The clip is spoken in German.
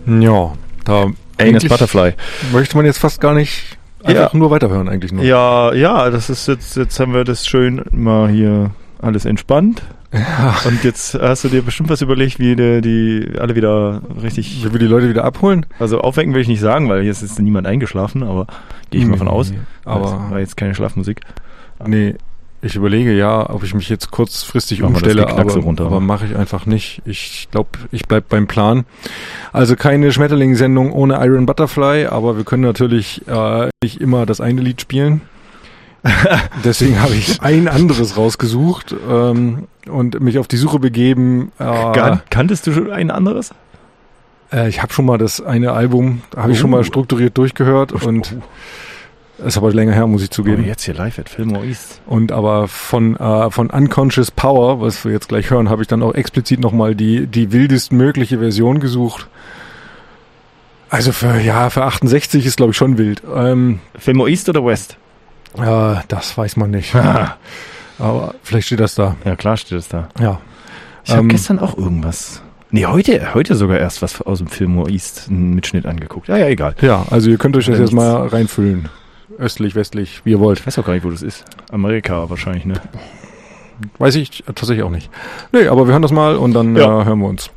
Ja, da Angus Butterfly. Möchte man jetzt fast gar nicht einfach nur weiterhören eigentlich nur. Ja, das ist jetzt haben wir das schön mal hier alles entspannt. Ja. Und jetzt hast du dir bestimmt was überlegt, wie die alle wieder richtig... Wie wir die Leute wieder abholen? Also aufwecken will ich nicht sagen, weil hier ist jetzt niemand eingeschlafen, aber gehe ich mal von aus. Aber das war jetzt keine Schlafmusik. Nee, ich überlege ja, ob ich mich jetzt kurzfristig umstelle, aber mache ich einfach nicht. Ich glaube, ich bleib beim Plan. Also keine Schmetterling-Sendung ohne Iron Butterfly, aber wir können natürlich nicht immer das eine Lied spielen. Deswegen habe ich ein anderes rausgesucht und mich auf die Suche begeben. Kanntest du schon ein anderes? Ich habe schon mal das eine Album, habe ich schon mal strukturiert durchgehört und ist aber länger her, muss ich zugeben. Jetzt hier live at Fillmore East. Und aber von Unconscious Power, was wir jetzt gleich hören, habe ich dann auch explizit nochmal die wildest mögliche Version gesucht. Also für 68 ist glaube ich schon wild. Fillmore East oder West? Das weiß man nicht. Aber vielleicht steht das da. Ja, klar steht das da. Ja. Ich habe gestern auch irgendwas. Nee, heute sogar erst was aus dem Fillmore East, einen Mitschnitt angeguckt. Ja, egal. Ja, also ihr könnt euch das jetzt mal reinfüllen. Östlich, westlich, wie ihr wollt. Ich weiß auch gar nicht, wo das ist. Amerika wahrscheinlich, ne? Weiß ich tatsächlich auch nicht. Nee, aber wir hören das mal und dann hören wir uns.